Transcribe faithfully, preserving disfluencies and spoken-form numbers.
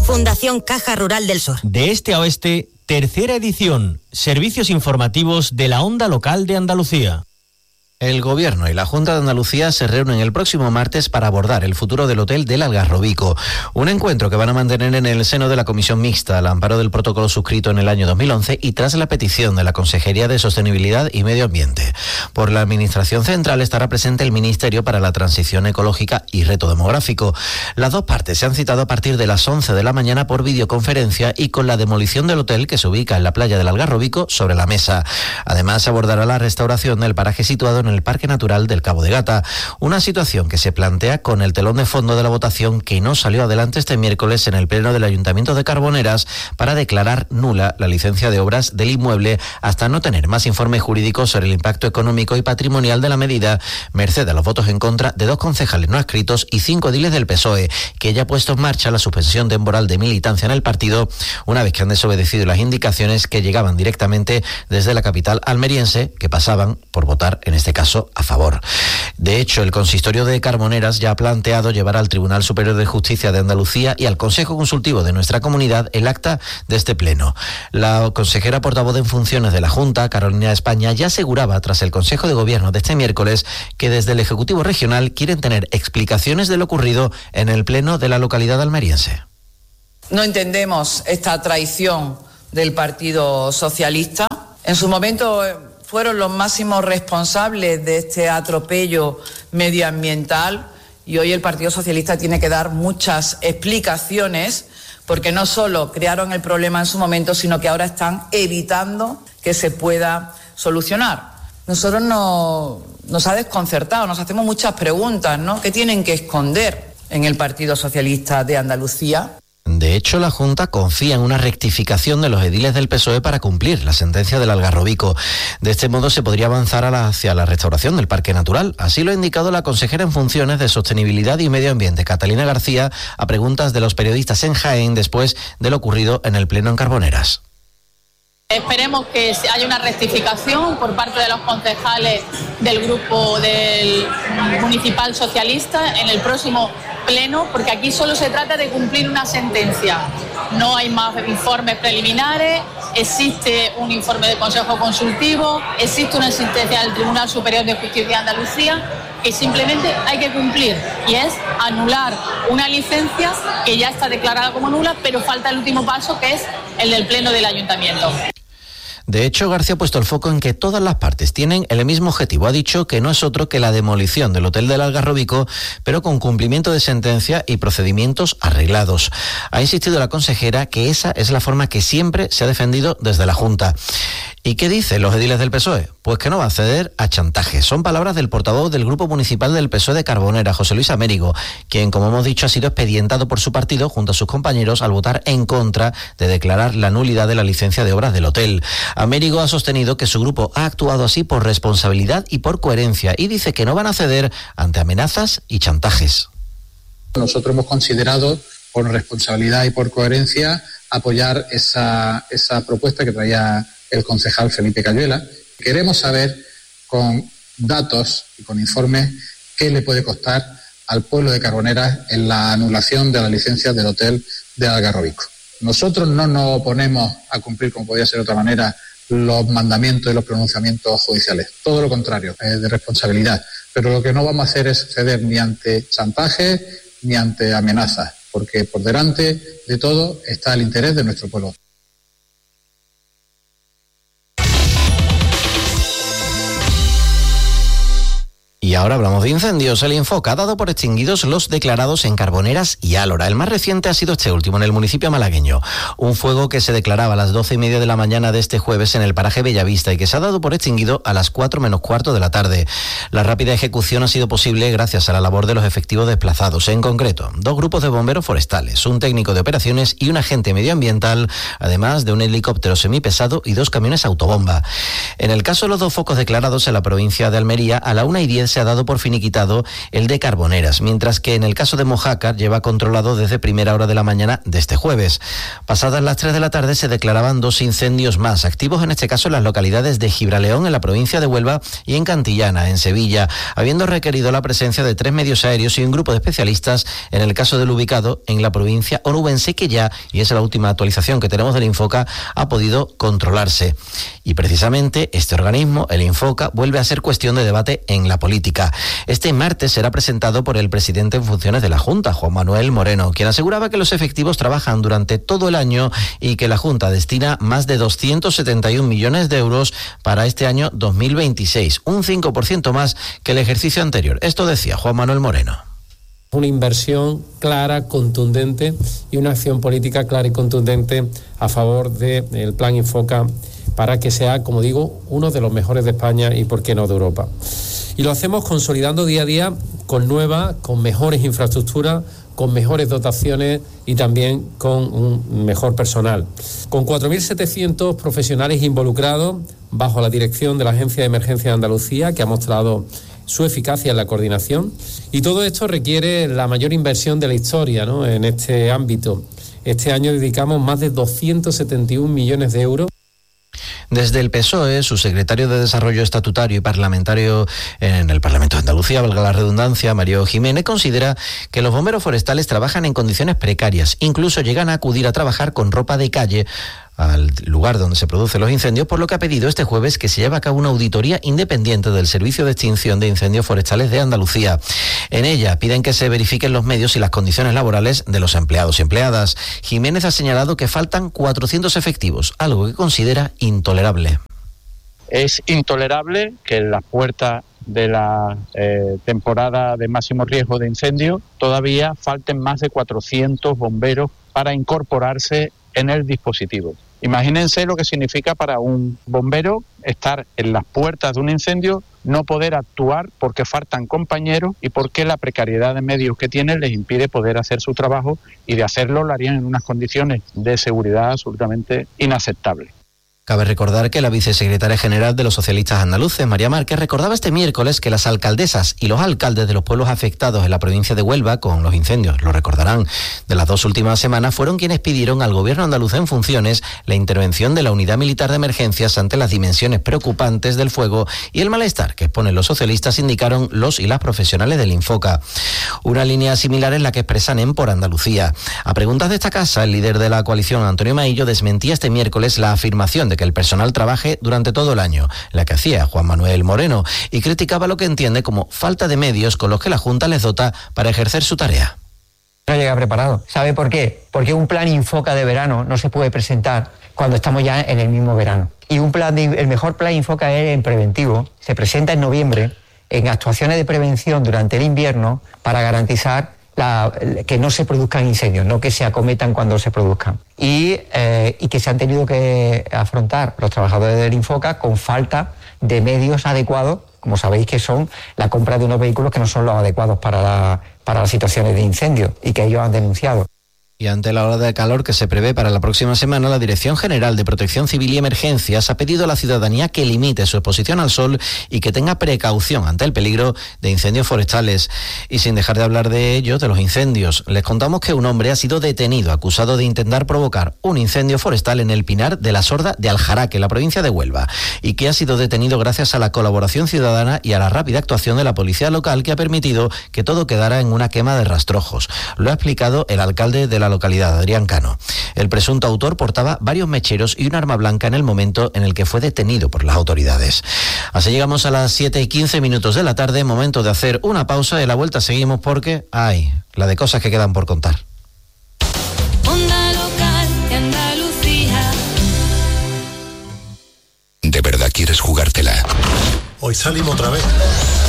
Fundación Caja Rural del Sur. De este a oeste, tercera edición. Servicios informativos de la Onda Local de Andalucía. El Gobierno y la Junta de Andalucía se reúnen el próximo martes para abordar el futuro del Hotel del Algarrobico. Un encuentro que van a mantener en el seno de la Comisión Mixta al amparo del protocolo suscrito en el año dos mil once y tras la petición de la Consejería de Sostenibilidad y Medio Ambiente. Por la Administración Central estará presente el Ministerio para la Transición Ecológica y Reto Demográfico. Las dos partes se han citado a partir de las once de la mañana por videoconferencia y con la demolición del hotel que se ubica en la playa del Algarrobico sobre la mesa. Además, se abordará la restauración del paraje situado en en el Parque Natural del Cabo de Gata, una situación que se plantea con el telón de fondo de la votación que no salió adelante este miércoles en el Pleno del Ayuntamiento de Carboneras para declarar nula la licencia de obras del inmueble hasta no tener más informes jurídicos sobre el impacto económico y patrimonial de la medida, merced a los votos en contra de dos concejales no adscritos y cinco ediles del P S O E, que ya ha puesto en marcha la suspensión temporal de militancia en el partido una vez que han desobedecido las indicaciones que llegaban directamente desde la capital almeriense, que pasaban por votar en este caso a favor. De hecho, el consistorio de Carboneras ya ha planteado llevar al Tribunal Superior de Justicia de Andalucía y al Consejo Consultivo de nuestra comunidad el acta de este pleno. La consejera portavoz en funciones de la Junta, Carolina España, ya aseguraba tras el Consejo de Gobierno de este miércoles que desde el Ejecutivo Regional quieren tener explicaciones de lo ocurrido en el pleno de la localidad almeriense. No entendemos esta traición del Partido Socialista. En su momento fueron los máximos responsables de este atropello medioambiental y hoy el Partido Socialista tiene que dar muchas explicaciones porque no solo crearon el problema en su momento, sino que ahora están evitando que se pueda solucionar. Nosotros no, nos ha desconcertado, nos hacemos muchas preguntas, ¿no? ¿Qué tienen que esconder en el Partido Socialista de Andalucía? De hecho, la Junta confía en una rectificación de los ediles del P S O E para cumplir la sentencia del Algarrobico. De este modo se podría avanzar a la, hacia la restauración del Parque Natural. Así lo ha indicado la consejera en funciones de Sostenibilidad y Medio Ambiente, Catalina García, a preguntas de los periodistas en Jaén después de lo ocurrido en el Pleno en Carboneras. Esperemos que haya una rectificación por parte de los concejales del grupo del municipal socialista en el próximo pleno, porque aquí solo se trata de cumplir una sentencia. No hay más informes preliminares, existe un informe del Consejo Consultivo, existe una sentencia del Tribunal Superior de Justicia de Andalucía que simplemente hay que cumplir y es anular una licencia que ya está declarada como nula, pero falta el último paso que es el del pleno del ayuntamiento. De hecho, García ha puesto el foco en que todas las partes tienen el mismo objetivo. Ha dicho que no es otro que la demolición del Hotel del Algarrobico, pero con cumplimiento de sentencia y procedimientos arreglados. Ha insistido la consejera que esa es la forma que siempre se ha defendido desde la Junta. ¿Y qué dicen los ediles del P S O E? Pues que no va a ceder a chantajes. Son palabras del portavoz del Grupo Municipal del P S O E de Carbonera, José Luis Amérigo, quien, como hemos dicho, ha sido expedientado por su partido junto a sus compañeros al votar en contra de declarar la nulidad de la licencia de obras del hotel. Amérigo ha sostenido que su grupo ha actuado así por responsabilidad y por coherencia y dice que no van a ceder ante amenazas y chantajes. Nosotros hemos considerado por responsabilidad y por coherencia apoyar esa, esa propuesta que traía el concejal Felipe Cayuela. Queremos saber con datos y con informes qué le puede costar al pueblo de Carboneras en la anulación de la licencia del Hotel del Algarrobico. Nosotros no nos oponemos a cumplir, como podía ser de otra manera, los mandamientos y los pronunciamientos judiciales. Todo lo contrario, es de responsabilidad. Pero lo que no vamos a hacer es ceder ni ante chantajes ni ante amenazas, porque por delante de todo está el interés de nuestro pueblo. Y ahora hablamos de incendios. El Infoca ha dado por extinguidos los declarados en Carboneras y Álora. El más reciente ha sido este último, en el municipio malagueño. Un fuego que se declaraba a las doce y media de la mañana de este jueves en el paraje Bellavista y que se ha dado por extinguido a las cuatro menos cuarto de la tarde. La rápida ejecución ha sido posible gracias a la labor de los efectivos desplazados. En concreto, dos grupos de bomberos forestales, un técnico de operaciones y un agente medioambiental, además de un helicóptero semipesado y dos camiones autobomba. En el caso de los dos focos declarados en la provincia de Almería, a la una y diez se se ha dado por finiquitado el de Carboneras, mientras que en el caso de Mojácar lleva controlado desde primera hora de la mañana de este jueves. Pasadas las tres de la tarde se declaraban dos incendios más, activos en este caso en las localidades de Gibraleón, en la provincia de Huelva, y en Cantillana, en Sevilla, habiendo requerido la presencia de tres medios aéreos y un grupo de especialistas en el caso del ubicado en la provincia onubense, que ya, y es la última actualización que tenemos del Infoca, ha podido controlarse. Y precisamente este organismo, el Infoca, vuelve a ser cuestión de debate en la política. Este martes será presentado por el presidente en funciones de la Junta, Juan Manuel Moreno, quien aseguraba que los efectivos trabajan durante todo el año y que la Junta destina más de doscientos setenta y un millones de euros para este año dos mil veintiséis, un cinco por ciento más que el ejercicio anterior. Esto decía Juan Manuel Moreno. Una inversión clara, contundente y una acción política clara y contundente a favor del Plan Infoca para que sea, como digo, uno de los mejores de España y, por qué no, de Europa. Y lo hacemos consolidando día a día con nuevas, con mejores infraestructuras, con mejores dotaciones y también con un mejor personal. Con cuatro mil setecientos profesionales involucrados bajo la dirección de la Agencia de Emergencia de Andalucía, que ha mostrado su eficacia en la coordinación, y todo esto requiere la mayor inversión de la historia, ¿no?, en este ámbito. Este año dedicamos más de doscientos setenta y un millones de euros. Desde el P S O E, su secretario de Desarrollo Estatutario y parlamentario en el Parlamento de Andalucía, valga la redundancia, Mario Jiménez, considera que los bomberos forestales trabajan en condiciones precarias, incluso llegan a acudir a trabajar con ropa de calle al lugar donde se producen los incendios, por lo que ha pedido este jueves que se lleve a cabo una auditoría independiente del Servicio de Extinción de Incendios Forestales de Andalucía. En ella piden que se verifiquen los medios y las condiciones laborales de los empleados y empleadas. Jiménez ha señalado que faltan cuatrocientos efectivos, algo que considera intolerable. Es intolerable que en las puertas de la eh, temporada de máximo riesgo de incendio todavía falten más de cuatrocientos bomberos para incorporarse en el dispositivo. Imagínense lo que significa para un bombero estar en las puertas de un incendio, no poder actuar porque faltan compañeros y porque la precariedad de medios que tienen les impide poder hacer su trabajo, y de hacerlo lo harían en unas condiciones de seguridad absolutamente inaceptables. Cabe recordar que la vicesecretaria general de los socialistas andaluces, María Márquez, recordaba este miércoles que las alcaldesas y los alcaldes de los pueblos afectados en la provincia de Huelva con los incendios, lo recordarán, de las dos últimas semanas, fueron quienes pidieron al gobierno andaluz en funciones la intervención de la unidad militar de emergencias ante las dimensiones preocupantes del fuego y el malestar que exponen los socialistas, indicaron los y las profesionales del Infoca. Una línea similar es la que expresan en Por Andalucía. A preguntas de esta casa, el líder de la coalición, Antonio Maillo, desmentía este miércoles la afirmación de que el personal trabaje durante todo el año, la que hacía Juan Manuel Moreno, y criticaba lo que entiende como falta de medios con los que la Junta les dota para ejercer su tarea. No llega preparado. ¿Sabe por qué? Porque un plan Infoca de verano no se puede presentar cuando estamos ya en el mismo verano. Y un plan de, el mejor plan Infoca es en preventivo. Se presenta en noviembre en actuaciones de prevención durante el invierno para garantizar La, que no se produzcan incendios, no que se acometan cuando se produzcan. Y, eh, y que se han tenido que afrontar los trabajadores del Infoca con falta de medios adecuados, como sabéis que son la compra de unos vehículos que no son los adecuados para, la, para las situaciones de incendio y que ellos han denunciado. Y ante la ola de calor que se prevé para la próxima semana, la Dirección General de Protección Civil y Emergencias ha pedido a la ciudadanía que limite su exposición al sol y que tenga precaución ante el peligro de incendios forestales. Y sin dejar de hablar de ellos, de los incendios, les contamos que un hombre ha sido detenido acusado de intentar provocar un incendio forestal en el Pinar de la Sorda de Aljaraque, en la provincia de Huelva, y que ha sido detenido gracias a la colaboración ciudadana y a la rápida actuación de la policía local, que ha permitido que todo quedara en una quema de rastrojos. Lo ha explicado el alcalde de la localidad, Adrián Cano. El presunto autor portaba varios mecheros y un arma blanca en el momento en el que fue detenido por las autoridades. Así llegamos a las siete y quince minutos de la tarde, momento de hacer una pausa y a la vuelta seguimos porque hay la de cosas que quedan por contar. Onda Local de Andalucía. ¿De verdad quieres jugártela? Hoy salimos otra vez.